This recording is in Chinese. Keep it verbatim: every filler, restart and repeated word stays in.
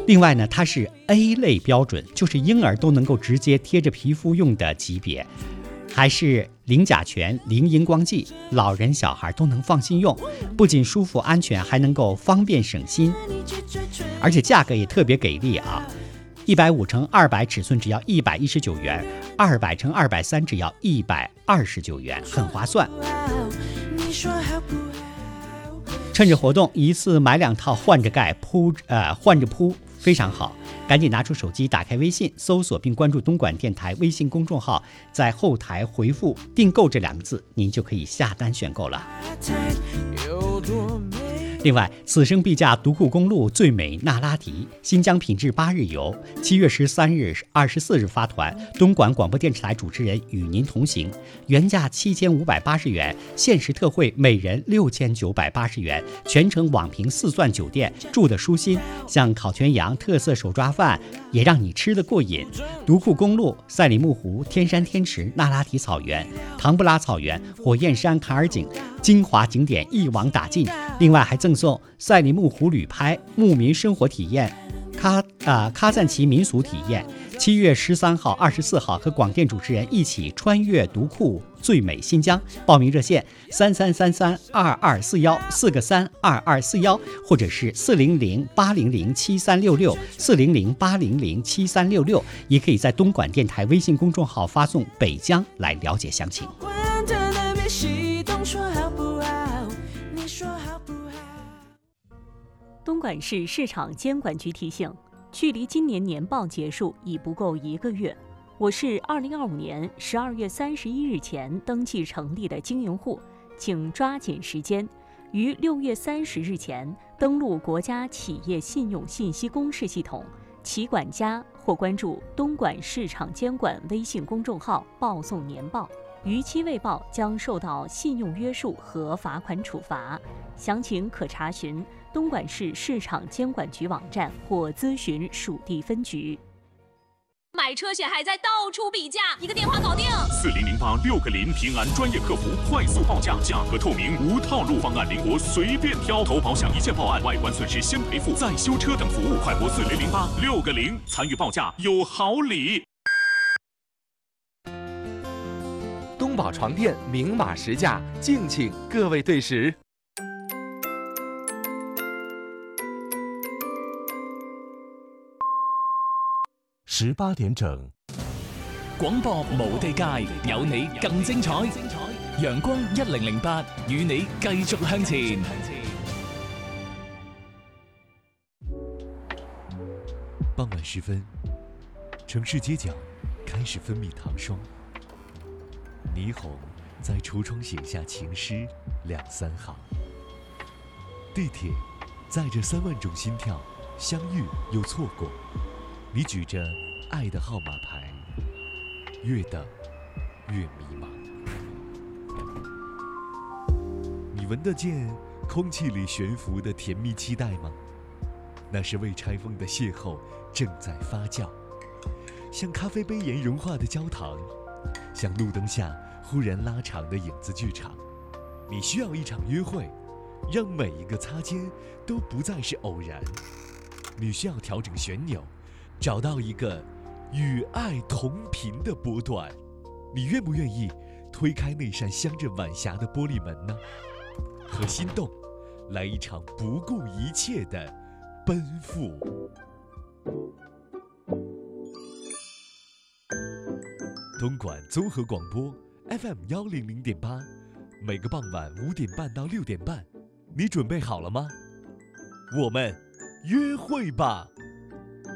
另外呢，它是 A 类标准，就是婴儿都能够直接贴着皮肤用的级别，还是零甲醛、零荧光剂，老人小孩都能放心用，不仅舒服安全，还能够方便省心，而且价格也特别给力啊！一百五乘二百尺寸只要一百一十九元，二百乘二百三只要一百二十九元，很划算。趁着活动，一次买两套，换着盖铺，呃，换着铺，非常好。赶紧拿出手机，打开微信，搜索并关注东莞电台微信公众号，在后台回复“订购”这两个字，您就可以下单选购了。另外，此生必驾独库公路最美那拉提新疆品质八日游，七月十三日、二十四日发团，东莞广播电视台主持人与您同行，原价七千五百八十元，限时特惠每人六千九百八十元，全程网评四钻酒店，住得舒心，像烤全羊、特色手抓饭，也让你吃得过瘾。独库公路、赛里木湖、天山天池、那拉提草原、唐布拉草原、火焰山坎儿井，精华景点一网打尽。另外还赠送赛里木湖旅拍、牧民生活体验、喀啊喀赞旗民俗体验。七月十三号、二十四号和广电主持人一起穿越独库最美新疆。报名热线三三三三二二四幺四个三二二四幺，或者是四零零八零零七三六六四零零八零零七三六六，也可以在东莞电台微信公众号发送“北疆”来了解详情。 东莞市市场监管局提醒，距离今年年报结束已不够一个月。我市二零二五年十二月三十一日前登记成立的经营户，请抓紧时间，于六月三十日前登录国家企业信用信息公示系统，企管家或关注东莞市场监管微信公众号报送年报，逾期未报将受到信用约束和罚款处罚。详情可查询东莞市市场监管局网站或咨询属地分局。 买车险还在到处比价，一个电话搞定。 四零零八六个零，平安专业客服，快速报价，价格透明，无套路，方案灵活，随便挑。投保险一键报案，外观损失先赔付，再修车等服务，快拨四零零八六个零，参与报价有好礼。 东宝床垫明码实价，敬请各位对时。 十八點整， 廣播無地界，有你更精彩。陽光一零零八，與你繼續向前。 傍晚時分，城市街角開始分泌糖霜，霓虹在櫥窗寫下情詩兩三行。地鐵載着三萬種心跳，相遇又錯過。你舉着愛的號碼牌，越等越迷茫。你聞得見空氣裡懸浮的甜蜜期待嗎？那是未拆封的邂逅正在發酵，像咖啡杯沿融化的焦糖，像路燈下忽然拉長的影子劇場。你需要一場約會，讓每一個擦肩都不再是偶然。你需要調整旋鈕，找到一個與愛同頻的波段。你願不願意推開那扇鑲着晚霞的玻璃門呢？和心動來一場不顧一切的奔赴。東莞綜合廣播 F M 幺零零點八，每個傍晚五點半到六點半，你準備好了嗎？我們約會吧。